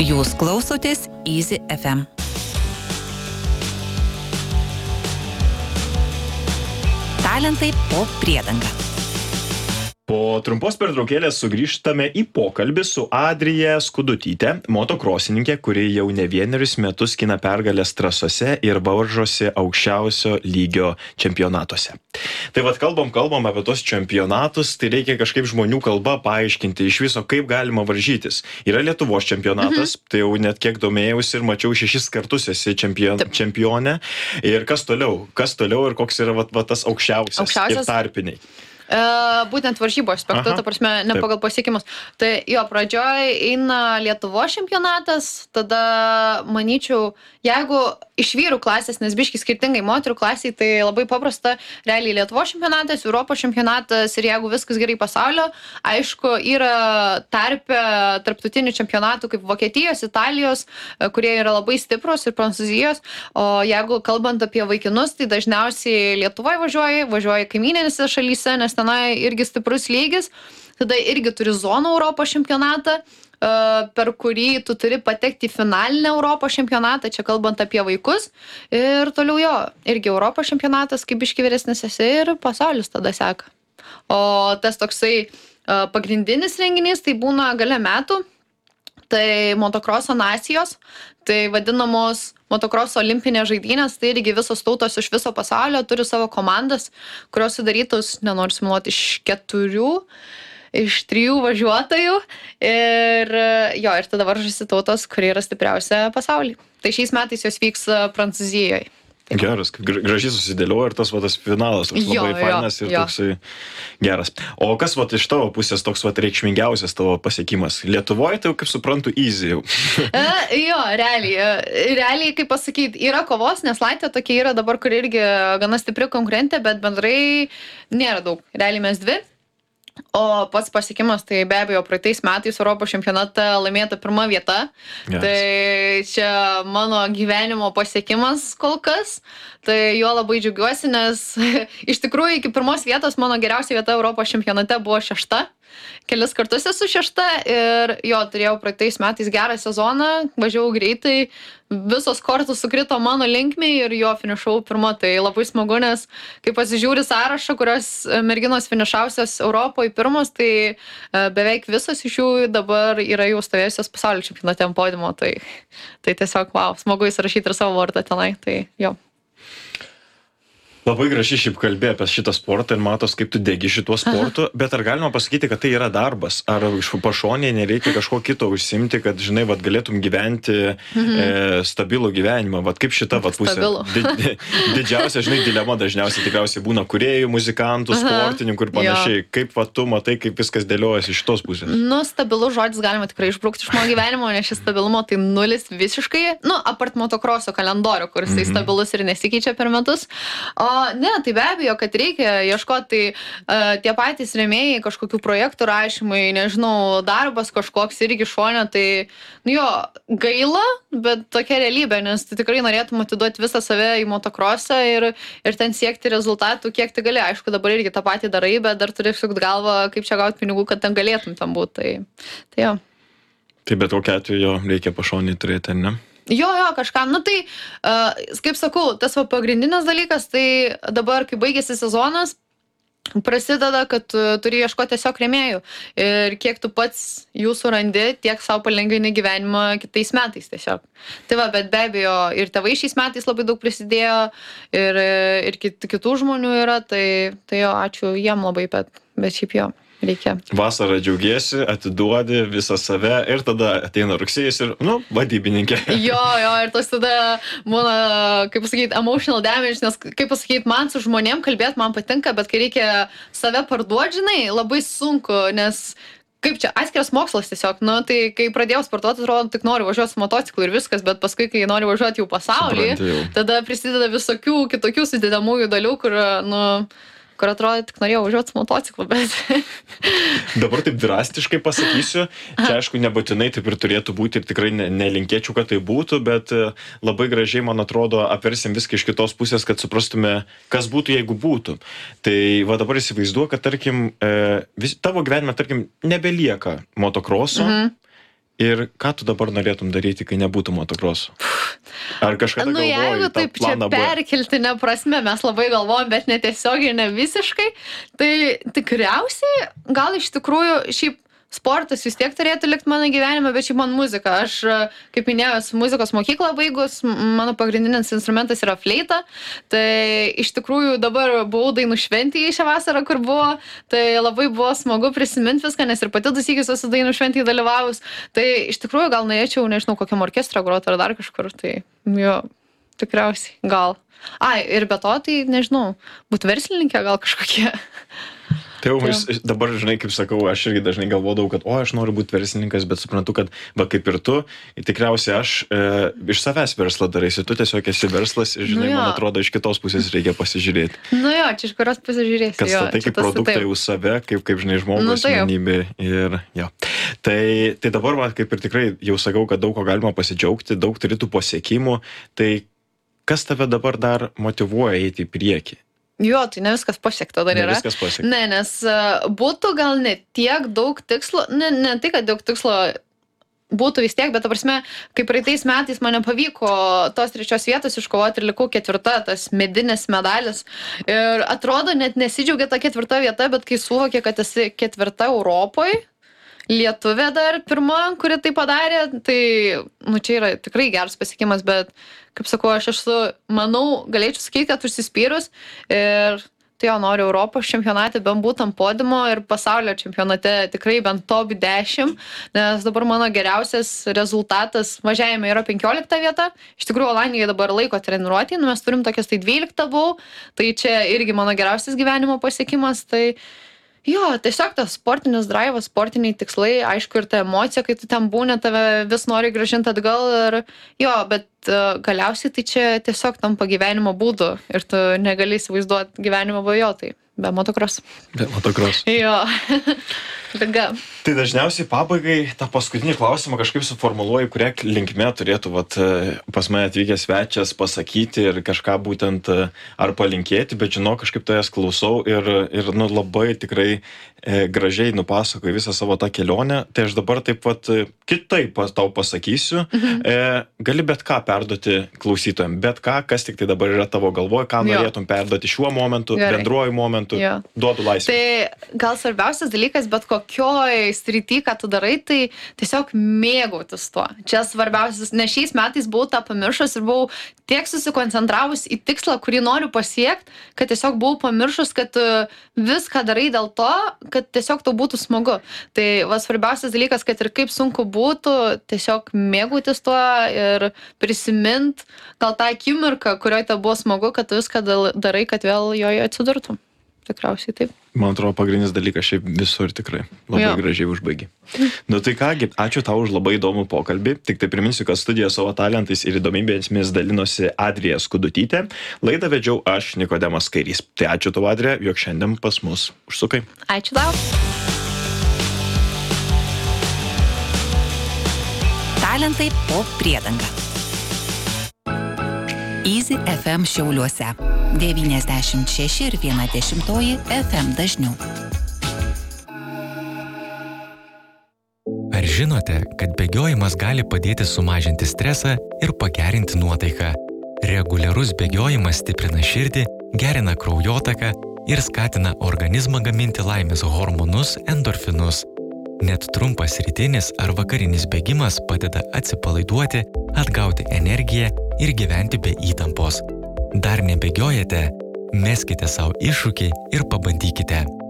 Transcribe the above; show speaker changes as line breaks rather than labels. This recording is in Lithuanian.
Jūs klausotės Easy FM. Talentai po priedanga.
Po trumpos pertraukėlės sugrįžtame į pokalbį su Adrija Skudutyte, motokrosininkė, kuri jau ne vienerius metus skina pergalės trasose ir varžosi aukščiausio lygio čempionatuose. Tai vat kalbam apie tos čempionatus, tai reikia kažkaip žmonių kalba paaiškinti iš viso, kaip galima varžytis. Yra Lietuvos čempionatas, tai jau net kiek domėjausi ir mačiau 6 kartus esi čempionė. Ir kas toliau ir koks yra tas aukščiausias ir tarpiniai.
Būtent varžybų aspektu, ta prasme, ne pagal pasiekimus. Tai jo, pradžioj eina Lietuvos čempionatas, tada manyčiau, jeigu iš vyrų klasės, nes biški skirtingai moterų klasiai, tai labai paprasta, realiai Lietuvos čempionatas, Europos čempionatas ir jeigu viskas gerai pasaulio, aišku, yra tarptautinių čempionatų kaip Vokietijos, Italijos, kurie yra labai stiprus ir Prancūzijos, o jeigu kalbant apie vaikinus, tai dažniausiai Lietuvoje važiuoja kaimyninėse šalyse, nes tenai irgi stiprus lygis, tada irgi turi zoną Europos čempionatą, per kurį tu turi patekti į finalinę Europos čempionatą, čia kalbant apie vaikus, ir toliau jo, irgi Europos čempionatas, kaip biški vyresnis esi ir pasaulis tada seka. O tas toksai pagrindinis renginys, tai būna gale metų, tai motokroso nacijos, tai vadinamos motokroso olimpinės žaidynės, tai irgi visos tautos iš viso pasaulio turi savo komandas, kurios sudarytos, nenoriu simuoluoti, iš 3 važiuotojų ir tada varžosi tautos, kurie yra stipriausia pasaulyje. Tai šiais metais jos vyks Prancūzijoje.
Geras, gražiai susidėlioja ir tas finalas toks labai fainas ir toksai geras. O kas iš tavo pusės toks reikšmingiausias tavo pasiekimas? Lietuvoje tai, kaip suprantu, easy jau.
Jo, realiai, kaip pasakyti, yra kovos, nes Latvija tokia yra dabar, kur irgi gana stipri konkurentė, bet bendrai nėra daug. Realiai mes 2. O pats pasiekimas, tai be abejo, praeitais metais Europos čempionate laimėta 1 vieta. Yes. Tai čia mano gyvenimo pasiekimas kol kas. Tai jo labai džiaugiuosi, nes iš tikrųjų iki 1 vietos mano geriausia vieta Europos čempionate buvo 6. Kelis kartus esu 6 ir turėjau praeitais metais gerą sezoną, važiavau greitai, visos kortos sukrito mano linkmei ir finišavau 1. Tai labai smagu, nes kai pasižiūri sąrašą, kurios merginos finišausios Europoje 1, tai beveik visos iš jų dabar yra jau stovėjusios pasaulio čempionate ant podiumo. Tai tiesiog, smagu įsirašyti ir savo vardą tenai. Tai jo.
Labai gražiai šiaip kalbė apie šitą sportą ir matos, kaip tu degi šituo sportu, bet ar galima pasakyti, kad tai yra darbas? Ar iš pašonėje nereikia kažko kito užsimti, kad, žinai, galėtum gyventi stabilų gyvenimą? Kaip šita pusė? Didžiausia, žinai, dilema dažniausiai tikriausiai būna kūrėjų, muzikantų, sportininkų ir panašiai. Kaip tu matai, kaip viskas dėliojasi iš tos pusės?
Stabilus žodis galima tikrai išbrukti iš mano gyvenimo, nes šis stabilumo tai 0 visiškai, apart motokroso kalendorių, kuris tai stabilus ir nesikeičia per metus. Ne, tai be abejo, kad reikia ieškoti tie patys rėmėjai, kažkokių projektų rašymai, nežinau, darbas kažkoks irgi šonė, tai gaila, bet tokia realybė, nes tu tikrai norėtum atiduoti visą save į motokrosą ir ten siekti rezultatų, kiek tai gali. Aišku, dabar irgi tą patį darai, bet dar turi sukti galvą, kaip čia gauti pinigų, kad ten galėtum tam būti. Tai jo.
Tai bet kokiu atveju reikia pašonį turėti, ne?
Jo, kažkam. Tai, kaip sakau, tas pagrindinis dalykas, tai dabar, kai baigėsi sezonas, prasideda, kad turi ieškoti tiesiog rėmėjų. Ir kiek tu pats jų surandi, tiek savo palengvini gyvenimą kitais metais tiesiog. Tai bet be abejo, ir tėvai šiais metais labai daug prisidėjo, ir kitų žmonių yra, tai jo, ačiū jiem labai, bet šiaip jo. Reikia.
Vasarą džiaugiesi, atiduodi visą save ir tada ateina rugsėjis ir, vadybininkė.
Jo, ir tas tada būna, kaip pasakyti, emotional damage, nes, kaip pasakyti, man su žmonėm kalbėti man patinka, bet kai reikia save parduoti, žinai, labai sunku, nes kaip čia, atskiras mokslas tiesiog, tai kai pradėjau sportuoti, atrodo, tik noriu važiuoti su motociklu ir viskas, bet paskui, kai noriu važiuoti jau pasaulį, tada prisideda visokių kitokių sudedamųjų dalių, kur atrodo, tik norėjau važiuoti su motociklu, bet...
Dabar taip drastiškai pasakysiu, čia aišku nebūtinai taip ir turėtų būti ir tikrai nelinkėčiau, kad tai būtų, bet labai gražiai, man atrodo, apversim viską iš kitos pusės, kad suprastume, kas būtų, jeigu būtų. Tai dabar įsivaizduoju, kad tarkim, tavo gyvenime, tarkim, nebelieka motokroso, Ir ką tu dabar norėtum daryti, kai nebūtų motokroso? Ar kažkada galvojai
jeigu
tą
taip čia
planą B?
perkeltinė prasme, mes labai galvojam, bet netiesiogiai, ne visiškai, tai tikriausiai gal iš tikrųjų šiaip sportas vis tiek turėtų likti mano gyvenime, bet šiaip man muzika. Aš, kaip minėjau, esu muzikos mokyklą baigus, mano pagrindinis instrumentas yra fleita, tai iš tikrųjų dabar buvau dainų šventėje šią vasarą, kur buvo, tai labai buvo smagu prisiminti viską, nes ir pati dusykius esu dainų šventėje dalyvavus, tai iš tikrųjų gal norėčiau, nežinau, kokiam orkestrą groti ar dar kažkur, tai jo, tikriausiai, gal. Ai, ir be to, tai nežinau, būt verslininkė gal kažkokie.
Tai jau dabar, žinai, kaip sakau, aš irgi dažnai galvodavau, kad aš noriu būti verslininkas, bet suprantu, kad, va, kaip ir tu, tikriausiai aš iš savęs verslą daraisi, tu tiesiog esi verslas ir, žinai, man atrodo, iš kitos pusės reikia pasižiūrėti.
Jo, čia iš kurios pasižiūrėsi.
Kad statai kaip produktą jau save, kaip žinai, žmogus, asmenybė ir jo. Tai dabar, va, kaip ir tikrai jau sakau, kad daug ko galima pasidžiaugti, daug turi tų pasiekimų, tai kas tave dabar dar motyvuoja eiti į priekį?
Jo, tai ne viskas pasiekta dar yra.
Ne viskas pasiekta.
Ne, nes būtų gal ne tiek daug tikslo, ne tai, kad daug tikslo būtų vis tiek, bet ta prasme, kaip praeitais metais man nepavyko tos 3 vietos iškovoti ir likau 4, tas medinis medalis. Ir atrodo, net nesidžiaugia ta 4 vieta, bet kai suvokė, kad esi 4 Europoje, lietuvė dar pirma, kuri tai padarė, tai, čia yra tikrai geras pasiekimas, bet, kaip sakau, aš esu, manau, galėčiau sakyti, kad užsispyrus ir tai jau noriu Europos čempionate bent būt ant podiumo ir pasaulio čempionate tikrai bent top 10, nes dabar mano geriausias rezultatas važiavime yra 15 vieta. Iš tikrųjų, Olandijoje dabar laiko treniruotį, mes turim tokias, tai 12 buvau, tai čia irgi mano geriausias gyvenimo pasiekimas, tai jo, tiesiog tas sportinis drivas, sportiniai tikslai, aišku, ir ta emocija, kai tu ten būni, tave vis nori grąžinti atgal ir jo, bet galiausiai tai čia tiesiog tampa gyvenimo būdu ir tu negali įsivaizduoti gyvenimo be jo, tai be motokros.
Be motokros.
Jo. Liga.
Tai dažniausiai pabaigai tą paskutinį klausimą kažkaip suformuluoju, kuria linkme turėtų pas mane atvykęs svečias pasakyti ir kažką būtent ar palinkėti, bet žinau, kažkaip tavęs klausau ir labai tikrai gražiai nupasakoju visą savo tą kelionę, tai aš dabar taip pat kitaip tau pasakysiu, gali bet ką perduoti klausytojams, bet ką, kas tik tai dabar yra tavo galvoje, ką norėtum perduoti šiuo momentu, bendruoju momentu, duodu laisvę. Tai
gal svarbiausias dalykas, bet kokioj srity, ką tu darai, tai tiesiog mėgautis tuo. Čia svarbiausias, nes šiais metais buvau tą pamiršus ir buvau tiek susikoncentravus į tikslą, kurį noriu pasiekti, kad tiesiog buvau pamiršus, kad viską darai dėl to, kad tiesiog tau būtų smagu. Tai svarbiausias dalykas, kad ir kaip sunku būtų, tiesiog mėgautis tuo ir prisimint gal tą akimirką, kurioje tau buvo smagu, kad tu viską darai, kad vėl joje atsidurtum. Tikriausiai taip.
Man atrodo, pagrindinis dalykas šiaip visur tikrai. Labai gražiai užbaigi. Tai kągi, ačiū tau už labai įdomų pokalbį. Tik tai priminsiu, kad studijoje savo talentais ir įdomybėmis dalinosi Adrija Skudutytė. Laidą vedžiau aš, Nikodemas Kairys. Tai ačiū tau, Adrija, jog šiandien pas mus užsukai.
Ačiū tau.
Talentai po priedanga. Easy FM Šiauliuose 96 ir 1/10 FM dažniu.
Ar žinote, kad bėgiojimas gali padėti sumažinti stresą ir pagerinti nuotaiką? Reguliarus bėgiojimas stiprina širdį, gerina kraujotaką ir skatina organizmą gaminti laimės hormonus endorfinus. Net trumpas rytinis ar vakarinis bėgimas padeda atsipalaiduoti, atgauti energiją ir gyventi be įtampos. Dar nebėgiojate? Meskite savo iššūkį ir pabandykite.